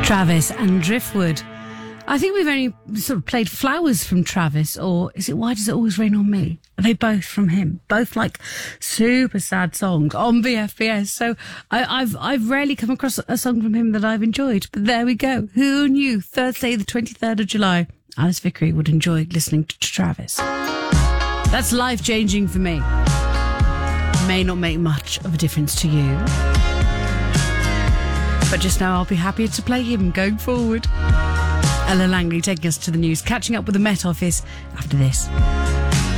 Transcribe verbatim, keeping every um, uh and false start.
Travis and Driftwood. I think we've only sort of played Flowers from Travis, or is it Why Does It Always Rain on Me? Are they both from him? Both like super sad songs on B F B S. So I, I've I've rarely come across a song from him that I've enjoyed. But there we go. Who knew? Thursday, the twenty-third of July, Alice Vickery would enjoy listening to Travis. That's life changing for me. May not make much of a difference to you, but just now I'll be happier to play him going forward. Ella Langley taking us to the news, catching up with the Met Office after this.